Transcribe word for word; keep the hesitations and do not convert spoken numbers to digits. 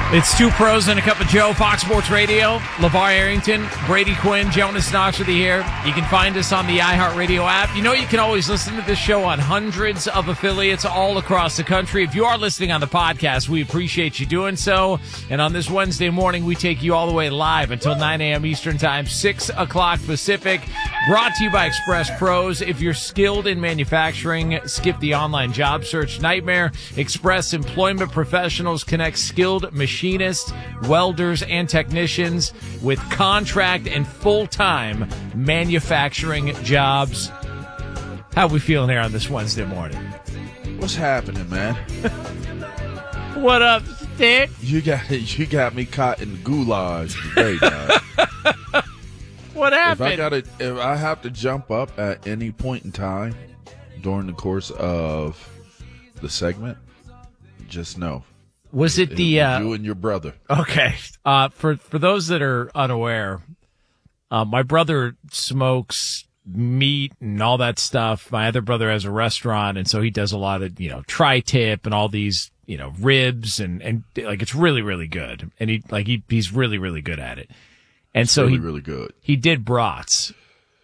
It's Two Pros and a Cup of Joe, Fox Sports Radio. LeVar Arrington, Brady Quinn, Jonas Knox with you here. You can find us on the iHeartRadio app. You know you can always listen to this show on hundreds of affiliates all across the country. If you are listening on the podcast, we appreciate you doing so. And on this Wednesday morning, we take you all the way live until nine a.m. Eastern Time, six o'clock Pacific. Brought to you by Express Pros. If you're skilled in manufacturing, skip the online job search nightmare. Express Employment Professionals connects skilled machinists, welders, and technicians with contract and full-time manufacturing jobs. How we feeling here on this Wednesday morning? What's happening, man? What up, Dick? You got you got me caught in goulash today, man. What happened? If I gotta, if I have to jump up at any point in time during the course of the segment, just know. Was it, it the uh, you and your brother? Okay. Uh, for for those that are unaware, uh, my brother smokes meat and all that stuff. My other brother has a restaurant, and so he does a lot of, you know, tri-tip and all these, you know, ribs and and like it's really really good. And he like he he's really really good at it. And it's so really, he really good. He did brats,